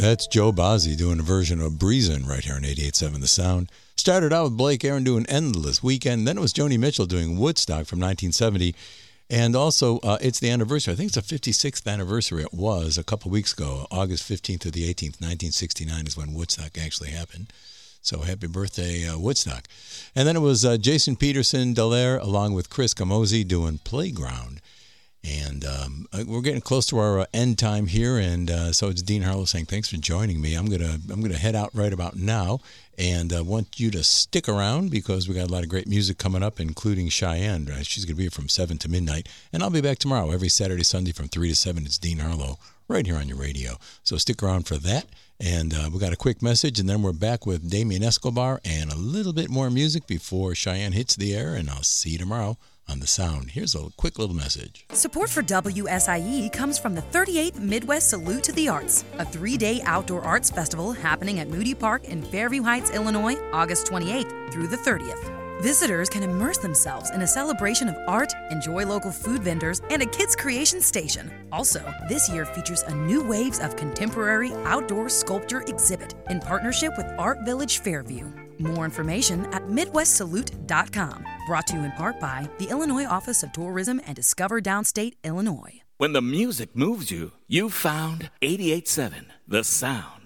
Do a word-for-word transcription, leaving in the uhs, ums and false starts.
That's Joe Bazzi doing a version of Breezin' right here on eighty-eight point seven The Sound. Started out with Blake Aaron doing Endless Weekend. Then it was Joni Mitchell doing Woodstock from nineteen seventy. And also, uh, it's the anniversary. I think it's the fifty-sixth anniversary. It was a couple weeks ago. August fifteenth to the eighteenth, nineteen sixty-nine is when Woodstock actually happened. So happy birthday, uh, Woodstock. And then it was uh, Jason Peterson, Dallaire, along with Chris Camozzi doing Playground. And um, we're getting close to our uh, end time here, and uh, so it's Dean Harlow saying thanks for joining me. I'm gonna I'm gonna head out right about now, and uh, want you to stick around because we got a lot of great music coming up, including Cheyenne. Uh, she's gonna be here from seven to midnight, and I'll be back tomorrow every Saturday, Sunday from three to seven. It's Dean Harlow right here on your radio. So stick around for that. And uh, we got a quick message, and then we're back with Damien Escobar and a little bit more music before Cheyenne hits the air, and I'll see you tomorrow on The Sound. Here's a quick little message. Support for W S I E comes from the thirty-eighth Midwest Salute to the Arts, a three-day outdoor arts festival happening at Moody Park in Fairview Heights, Illinois, August twenty-eighth through the thirtieth. Visitors can immerse themselves in a celebration of art, enjoy local food vendors, and a kids' creation station. Also, this year features a new Waves of Contemporary Outdoor Sculpture exhibit in partnership with Art Village Fairview. More information at midwest salute dot com. Brought to you in part by the Illinois Office of Tourism and Discover Downstate, Illinois. When the music moves you, you found eighty-eight point seven The Sound.